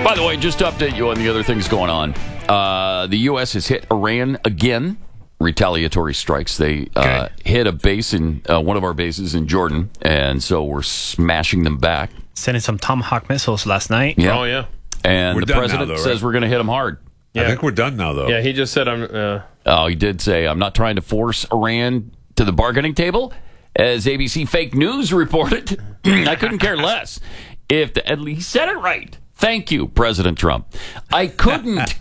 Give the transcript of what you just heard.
By the way, just to update you on the other things going on, the U.S. has hit Iran again. Retaliatory strikes. They hit a base in one of our bases in Jordan, and so we're smashing them back. Sending some Tomahawk missiles last night. Yeah. Oh, yeah. And We're the done president now, though, says right? we're going to hit them hard. Yeah. I think we're done now, though. Yeah, he just said He did say, I'm not trying to force Iran to the bargaining table. As ABC Fake News reported, I couldn't care less. He said it right. Thank you, President Trump. I couldn't